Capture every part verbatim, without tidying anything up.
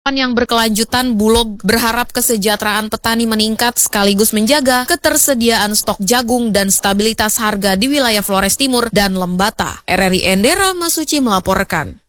Yang berkelanjutan, Bulog berharap kesejahteraan petani meningkat sekaligus menjaga ketersediaan stok jagung dan stabilitas harga di wilayah Flores Timur dan Lembata. R R I Endera Masuci melaporkan.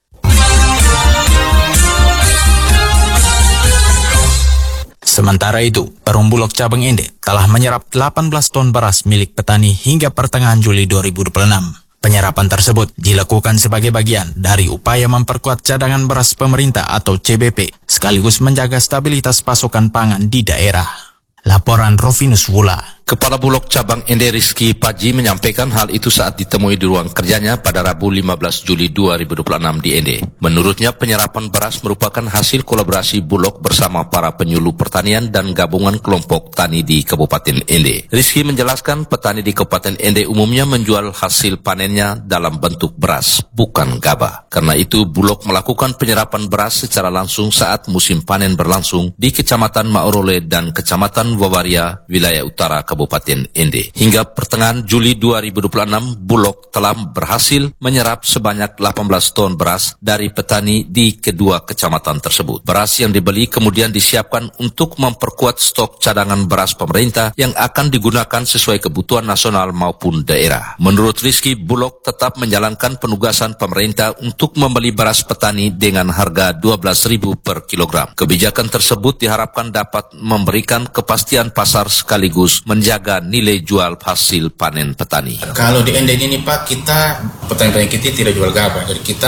Sementara itu, Perum Bulog Cabang Ende telah menyerap delapan belas ton beras milik petani hingga pertengahan Juli dua ribu dua puluh enam. Penyerapan tersebut dilakukan sebagai bagian dari upaya memperkuat cadangan beras pemerintah atau C B P, sekaligus menjaga stabilitas pasokan pangan di daerah. Laporan Rovinus Wula. Kepala Bulog Cabang Ende Rizky Paji menyampaikan hal itu saat ditemui di ruang kerjanya pada Rabu lima belas Juli dua ribu dua puluh enam di Ende. Menurutnya, penyerapan beras merupakan hasil kolaborasi Bulog bersama para penyuluh pertanian dan gabungan kelompok tani di Kabupaten Ende. Rizky menjelaskan petani di Kabupaten Ende umumnya menjual hasil panennya dalam bentuk beras, bukan gabah. Karena itu, Bulog melakukan penyerapan beras secara langsung saat musim panen berlangsung di Kecamatan Maorole dan Kecamatan Wawaria, wilayah utara Kabupaten Ende. Hingga pertengahan Juli dua ribu dua puluh enam, Bulog telah berhasil menyerap sebanyak delapan belas ton beras dari petani di kedua kecamatan tersebut. Beras yang dibeli kemudian disiapkan untuk memperkuat stok cadangan beras pemerintah yang akan digunakan sesuai kebutuhan nasional maupun daerah. Menurut Rizky, Bulog tetap menjalankan penugasan pemerintah untuk membeli beras petani dengan harga dua belas ribu per kilogram. Kebijakan tersebut diharapkan dapat memberikan kepastian pasar sekaligus menjaga nilai jual hasil panen petani. Kalau di Ende ini Pak, kita petani-petani kita tidak jual gabah, jadi kita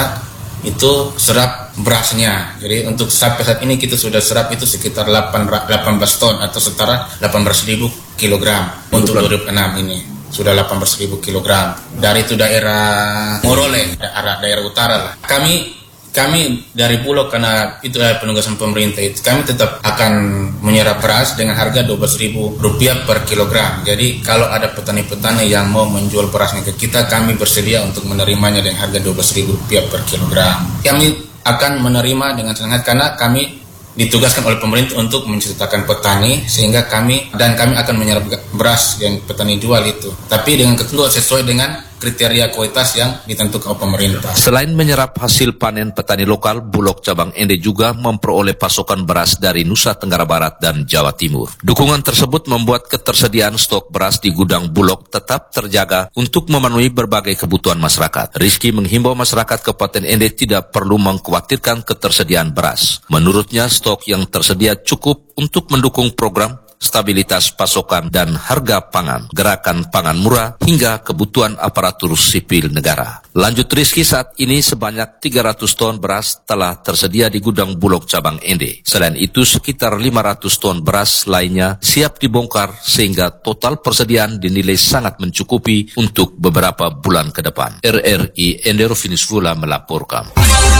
itu serap berasnya. Jadi untuk sampai saat ini kita sudah serap itu sekitar delapan belas ton atau setara delapan belas ribu kilogram untuk dua ribu enam ini. Sudah delapan belas ribu kilogram. Dari itu daerah Morole, daerah, daerah utara lah. Kami Kami dari Bulog, karena itu adalah penugasan pemerintah, itu kami tetap akan menyerap beras dengan harga dua belas ribu rupiah per kilogram. Jadi kalau ada petani-petani yang mau menjual berasnya ke kita, kami bersedia untuk menerimanya dengan harga dua belas ribu rupiah per kilogram. Kami akan menerima dengan sangat karena kami ditugaskan oleh pemerintah untuk menceritakan petani, sehingga kami dan kami akan menyerap beras yang petani jual itu, tapi dengan ketentuan sesuai dengan kriteria kualitas yang ditentukan oleh pemerintah. Selain menyerap hasil panen petani lokal, Bulog Cabang Ende juga memperoleh pasokan beras dari Nusa Tenggara Barat dan Jawa Timur. Dukungan tersebut membuat ketersediaan stok beras di gudang Bulog tetap terjaga untuk memenuhi berbagai kebutuhan masyarakat. Rizky menghimbau masyarakat Kabupaten Ende tidak perlu mengkhawatirkan ketersediaan beras. Menurutnya, stok yang tersedia cukup untuk mendukung program stabilitas pasokan dan harga pangan, gerakan pangan murah, hingga kebutuhan aparatur sipil negara. Lanjut Rizky, saat ini sebanyak tiga ratus ton beras telah tersedia di gudang Bulog Cabang Ende. Selain itu, sekitar lima ratus ton beras lainnya siap dibongkar sehingga total persediaan dinilai sangat mencukupi untuk beberapa bulan ke depan. R R I Ende Rovinus Wula melaporkan.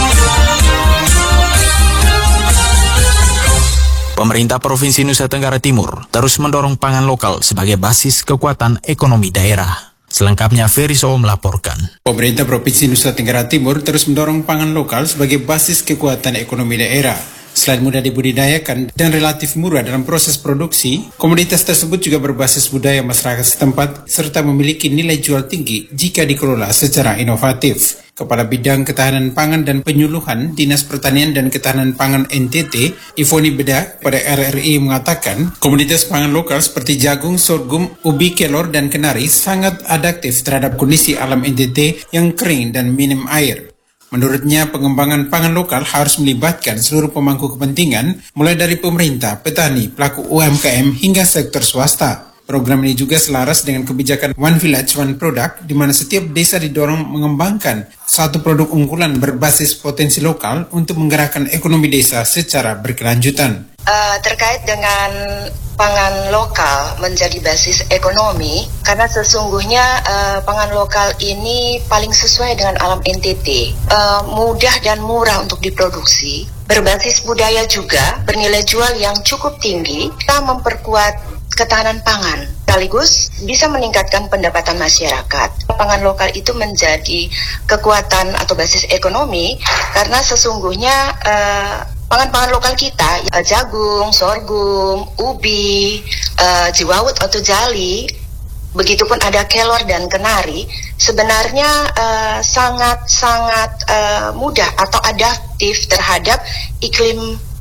Pemerintah Provinsi Nusa Tenggara Timur terus mendorong pangan lokal sebagai basis kekuatan ekonomi daerah. Selengkapnya Ferry Sow melaporkan. Pemerintah Provinsi Nusa Tenggara Timur terus mendorong pangan lokal sebagai basis kekuatan ekonomi daerah. Selain mudah dibudidayakan dan relatif murah dalam proses produksi, komoditas tersebut juga berbasis budaya masyarakat setempat serta memiliki nilai jual tinggi jika dikelola secara inovatif. Kepala Bidang Ketahanan Pangan dan Penyuluhan Dinas Pertanian dan Ketahanan Pangan N T T, Ivoni Beda, pada R R I mengatakan, komoditas pangan lokal seperti jagung, sorghum, ubi, kelor, dan kenari sangat adaptif terhadap kondisi alam N T T yang kering dan minim air. Menurutnya, pengembangan pangan lokal harus melibatkan seluruh pemangku kepentingan, mulai dari pemerintah, petani, pelaku U M K M, hingga sektor swasta. Program ini juga selaras dengan kebijakan One Village, One Product, di mana setiap desa didorong mengembangkan satu produk unggulan berbasis potensi lokal untuk menggerakkan ekonomi desa secara berkelanjutan. Uh, terkait dengan pangan lokal menjadi basis ekonomi, karena sesungguhnya uh, pangan lokal ini paling sesuai dengan alam N T T, uh, mudah dan murah untuk diproduksi, berbasis budaya juga, bernilai jual yang cukup tinggi, kita memperkuat ketahanan pangan, sekaligus bisa meningkatkan pendapatan masyarakat. Pangan lokal itu menjadi kekuatan atau basis ekonomi karena sesungguhnya uh, pangan-pangan lokal kita, uh, jagung, sorghum, ubi, uh, jiwawut atau jali, begitupun ada kelor dan kenari, sebenarnya sangat-sangat uh, uh, mudah atau adaptif terhadap iklim